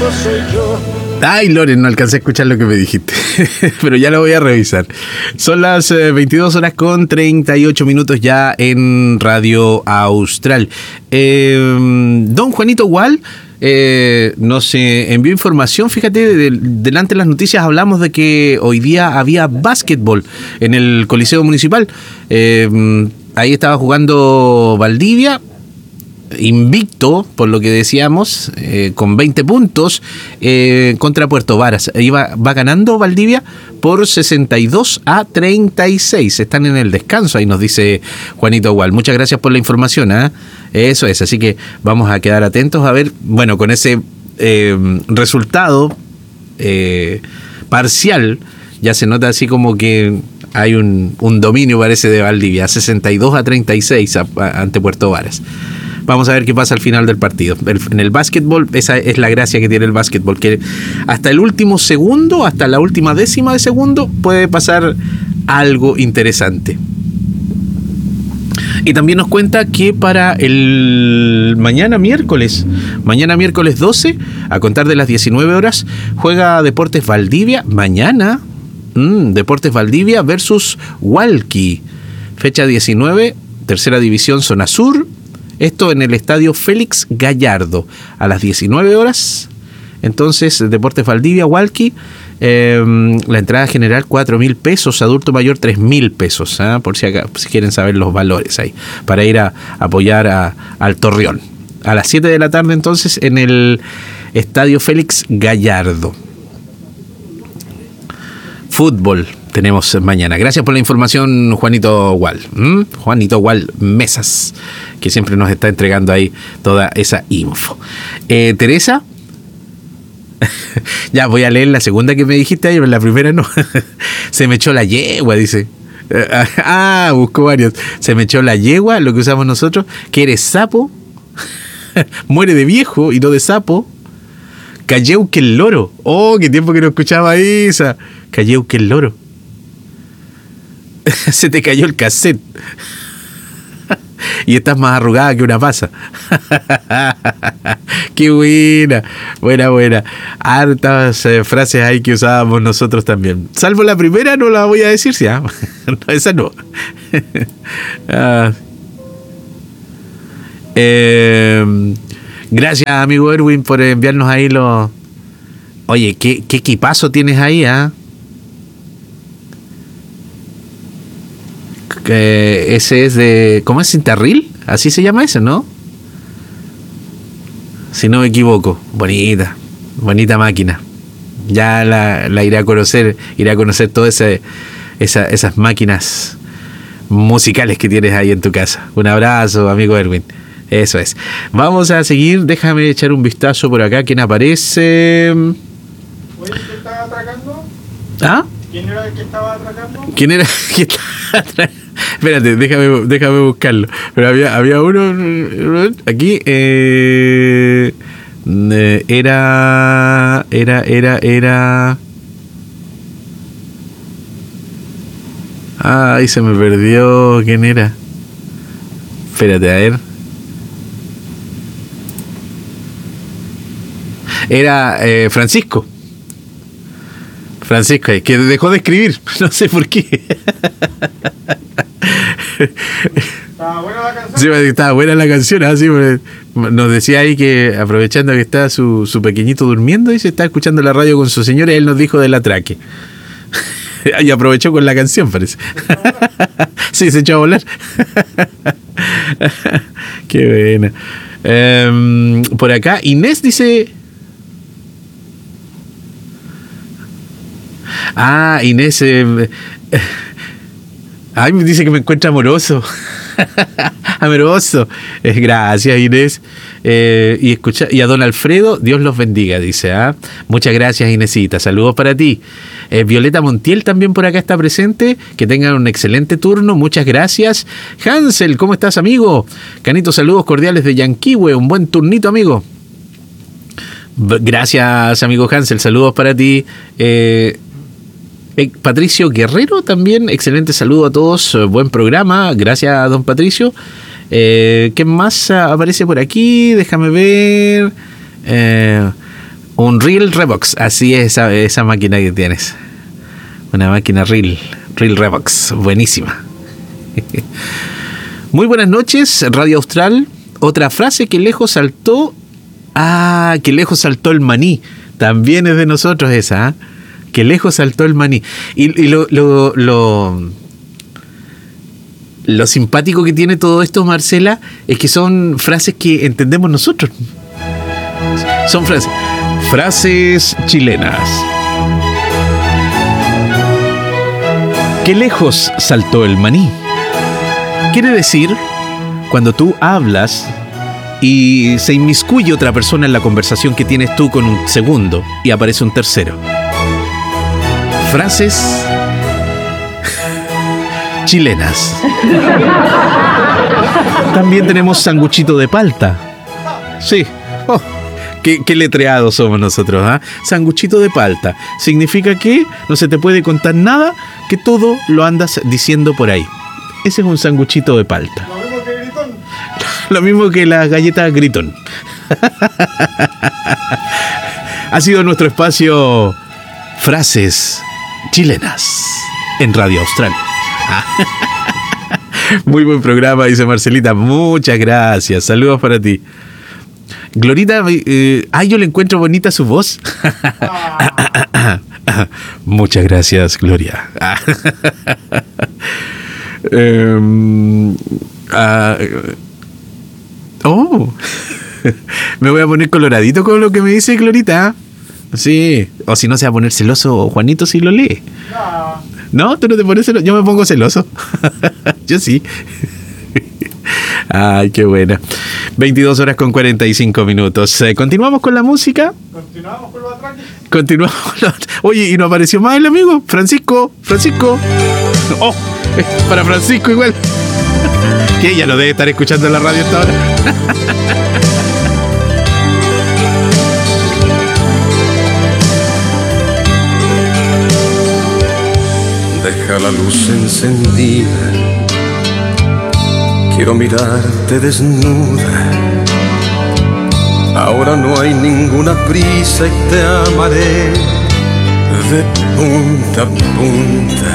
Ay, Loren, no alcancé a escuchar lo que me dijiste, pero ya lo voy a revisar. Son las 22 horas con 38 minutos ya en Radio Austral. Don Juanito Gual nos envió información. Fíjate, delante de las noticias hablamos de que hoy día había básquetbol en el Coliseo Municipal. Ahí estaba jugando Valdivia, invicto, por lo que decíamos, con 20 puntos contra Puerto Varas. Va ganando Valdivia por 62-36. Están en el descanso, ahí nos dice Juanito Gual. Muchas gracias por la información, ¿eh? Eso es, así que vamos a quedar atentos a ver, bueno, con ese resultado parcial, ya se nota así como que hay un dominio, parece, de Valdivia, 62-36 ante Puerto Varas. Vamos a ver qué pasa al final del partido. En el básquetbol, esa es la gracia que tiene el básquetbol, que hasta el último segundo, hasta la última décima de segundo, puede pasar algo interesante. Y también nos cuenta que para el mañana miércoles 12, a contar de las 19 horas, juega Deportes Valdivia. Mañana, Deportes Valdivia versus Hualqui. Fecha 19, tercera división, zona sur. Esto en el estadio Félix Gallardo, a las 19 horas. Entonces, Deportes Valdivia, Hualqui, la entrada general 4.000 pesos, adulto mayor 3.000 pesos, por si quieren saber los valores ahí, para ir a apoyar al Torreón. A las 7 de la tarde, entonces, en el estadio Félix Gallardo. Fútbol tenemos mañana. Gracias por la información, Juanito Gual. Juanito Gual Mesas, que siempre nos está entregando ahí toda esa info. Teresa, ya voy a leer la segunda que me dijiste ayer, pero la primera no. Se me echó la yegua, dice. Busco varios. Se me echó la yegua, lo que usamos nosotros. Que eres sapo. Muere de viejo y no de sapo. Calleu que el loro. Oh, qué tiempo que no escuchaba esa. Calleu que el loro. Se te cayó el cassette. Y estás más arrugada que una pasa. Qué buena. Buena. Hartas frases ahí que usábamos nosotros también. Salvo la primera, no la voy a decir, ¿sí? No, esa no. Gracias, amigo Erwin, por enviarnos ahí los... Oye, ¿qué equipazo tienes ahí, Ese es de... ¿Cómo es? ¿Cintarril? Así se llama ese, ¿no? Si no me equivoco. Bonita máquina. Ya la iré a conocer todas esas máquinas musicales que tienes ahí en tu casa. Un abrazo, amigo Erwin. Eso es. Vamos a seguir. Déjame echar un vistazo por acá. ¿Quién aparece? ¿Oye, que estaba atracando? ¿Quién era el que estaba atracando? ¿Quién era el que estaba atracando? Espérate, déjame buscarlo. Pero había uno aquí. Era. Ay, se me perdió. ¿Quién era? Espérate, a ver. Era Francisco, que dejó de escribir, no sé por qué. ¿Estaba buena la canción? Sí, estaba buena la canción, así nos decía ahí que aprovechando que está su pequeñito durmiendo y se está escuchando la radio con su señora, él nos dijo del atraque. Y aprovechó con la canción, parece. Sí, se echó a volar. Qué buena. Por acá, Inés dice... Inés... me dice que me encuentra amoroso. Amoroso. Gracias, Inés. Y a don Alfredo, Dios los bendiga, dice. Muchas gracias, Inesita. Saludos para ti. Violeta Montiel también por acá está presente. Que tengan un excelente turno. Muchas gracias. Hansel, ¿cómo estás, amigo? Canito, saludos cordiales de Yanquihue. Un buen turnito, amigo. Gracias, amigo Hansel. Saludos para ti. Patricio Guerrero también, excelente saludo a todos, buen programa, gracias don Patricio. ¿Qué más aparece por aquí? Déjame ver. Un Reel Revox, así es esa máquina que tienes. Una máquina Reel Revox, buenísima. Muy buenas noches, Radio Austral. Otra frase que lejos saltó. Que lejos saltó el maní. También es de nosotros esa, ¿eh? Que lejos saltó el maní. Y lo simpático que tiene todo esto, Marcela, es que son frases que entendemos nosotros. Son frases chilenas. Que lejos saltó el maní. Quiere decir cuando tú hablas y se inmiscuye otra persona en la conversación que tienes tú con un segundo y aparece un tercero. Frases chilenas. También tenemos sanguchito de palta. Sí. Oh, qué letreados somos nosotros, ¿eh? Sanguchito de palta. Significa que no se te puede contar nada, que todo lo andas diciendo por ahí. Ese es un sanguchito de palta. Lo mismo que Gritón. Lo mismo que las galletas Gritón. Ha sido nuestro espacio Frases Chilenas en Radio Austral. Muy buen programa, dice Marcelita. Muchas gracias. Saludos para ti. Glorita, yo le encuentro bonita su voz. Muchas gracias, Gloria. Me voy a poner coloradito con lo que me dice Glorita. Sí, o si no se va a poner celoso Juanito si lo lee. No, tú no te pones celoso. Yo me pongo celoso. Yo sí. Ay, qué buena. 22 horas con 45 minutos. ¿Continuamos con la música? Continuamos con los atraques. Continuamos con los... Oye, y no apareció más el amigo Francisco. Oh, para Francisco igual. Que ella lo debe estar escuchando en la radio hasta ahora. Deja la luz encendida, quiero mirarte desnuda. Ahora no hay ninguna prisa y te amaré de punta a punta.